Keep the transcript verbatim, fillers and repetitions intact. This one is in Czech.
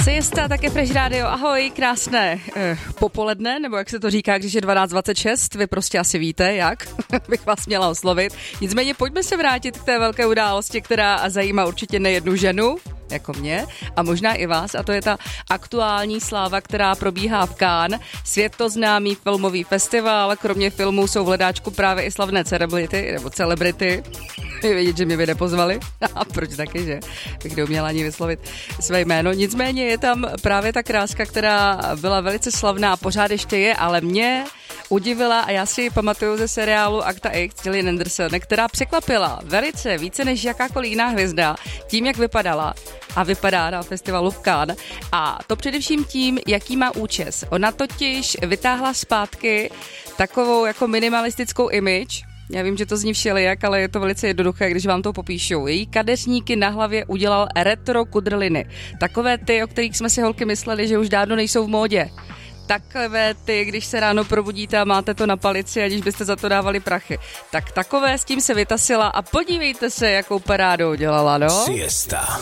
Siesta, také Fresh Radio, ahoj, krásné eh, popoledne, nebo jak se to říká, když je dvanáct dvacet šest, vy prostě asi víte, jak bych vás měla oslovit. Nicméně pojďme se vrátit k té velké události, která zajímá určitě nejednu ženu, jako mě, a možná i vás, a to je ta aktuální sláva, která probíhá v Cannes, světoznámý filmový festival. Kromě filmů jsou v hledáčku právě i slavné celebrity, nebo celebrity. Je vědět, že mě by nepozvali. A proč taky, že? Bych neuměla ani vyslovit své jméno. Nicméně je tam právě ta kráska, která byla velice slavná a pořád ještě je, ale mě udivila, a já si ji pamatuju ze seriálu Akta X, Gillian Anderson, která překvapila velice více než jakákoliv jiná hvězda tím, jak vypadala a vypadá na festivalu v Cannes. A to především tím, jaký má účes. Ona totiž vytáhla zpátky takovou jako minimalistickou image. Já vím, že to zní všelijak, ale je to velice jednoduché, když vám to popíšu. Její kadeřníky na hlavě udělal retro kudrliny. Takové ty, o kterých jsme si holky mysleli, že už dávno nejsou v módě. Takové ty, když se ráno probudíte a máte to na palici, aniž byste za to dávali prachy. Tak takové s tím se vytasila a podívejte se, jakou parádu udělala, no? Siesta.